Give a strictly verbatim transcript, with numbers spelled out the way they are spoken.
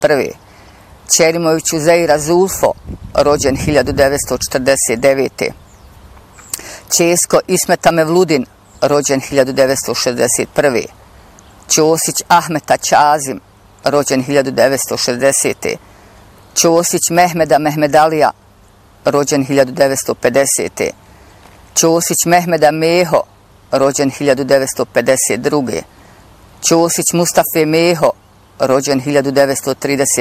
prve. Ćerimović Uzeira Zulfo, rođen hiljadu devetsto četrdeset devete. Česko Ismeta Mevludin, rođen hiljadu devetsto šezdeset prve. Ćosić Ahmeta Ćazim, rođen hiljadu devetsto šezdesete. Ćosić Mehmeda Mehmedalija, rođen hiljadu devetsto pedesete. Ćosić Mehmeda Meho, rođen hiljadu devetsto pedeset druge. Ćosić Mustafe Meho, rođen hiljadu devetsto trideset